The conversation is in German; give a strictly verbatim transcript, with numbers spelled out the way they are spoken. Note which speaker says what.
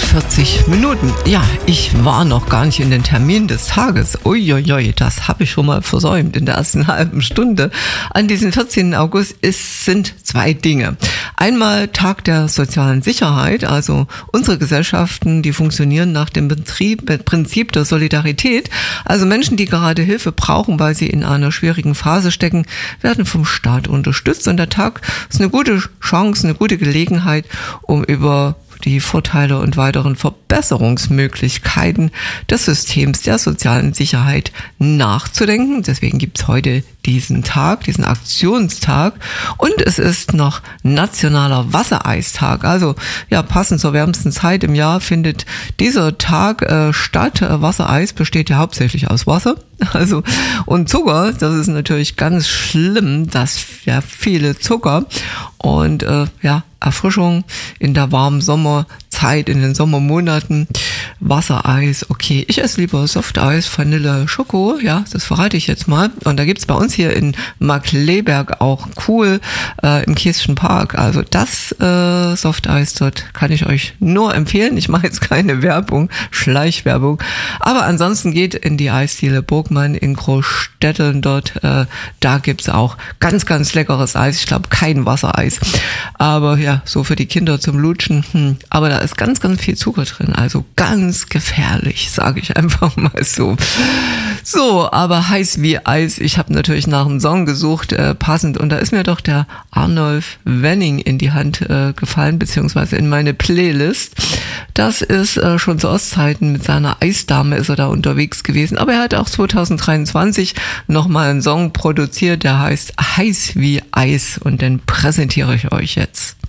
Speaker 1: vierzig Minuten. Ja, ich war noch gar nicht in den Termin des Tages. Uiuiui, das habe ich schon mal versäumt in der ersten halben Stunde. An diesem vierzehnten August ist, sind zwei Dinge. Einmal Tag der sozialen Sicherheit, also unsere Gesellschaften, die funktionieren nach dem Betrieb, Prinzip der Solidarität. Also Menschen, die gerade Hilfe brauchen, weil sie in einer schwierigen Phase stecken, werden vom Staat unterstützt. Und der Tag ist eine gute Chance, eine gute Gelegenheit, um über die Vorteile und weiteren Verbesserungsmöglichkeiten des Systems der sozialen Sicherheit nachzudenken. Deswegen gibt's heute diesen Tag, diesen Aktionstag. Und es ist noch nationaler Wassereistag. Also ja, passend zur wärmsten Zeit im Jahr findet dieser Tag äh, statt. Wassereis besteht ja hauptsächlich aus Wasser. Also und Zucker, das ist natürlich ganz schlimm, dass ja viele Zucker und äh, ja Erfrischung in der warmen Sommerzeit, in den Sommermonaten, Wassereis, okay. Ich esse lieber Softeis, Vanille, Schoko, ja, das verrate ich jetzt mal. Und da gibt's bei uns hier in Markkleeberg auch cool äh, im Kästchen Park. Also das äh, Softeis dort kann ich euch nur empfehlen. Ich mache jetzt keine Werbung, Schleichwerbung. Aber ansonsten geht in die Eisdiele Burgmann in Großstädteln dort. Äh, da gibt's auch ganz, ganz leckeres Eis. Ich glaube, kein Wassereis. Aber ja, so für die Kinder zum Lutschen. Hm. Aber da ist ganz, ganz viel Zucker drin. Also ganz gefährlich, sage ich einfach mal so. So, aber heiß wie Eis. Ich habe natürlich nach einem Song gesucht, äh, passend. Und da ist mir doch der Arnulf Wenning in die Hand äh, gefallen, beziehungsweise in meine Playlist. Das ist äh, schon zu Ostzeiten mit seiner Eisdame ist er da unterwegs gewesen. Aber er hat auch zwanzig dreiundzwanzig nochmal einen Song produziert, der heißt Heiß wie Eis. Und den präsentiere ich euch jetzt.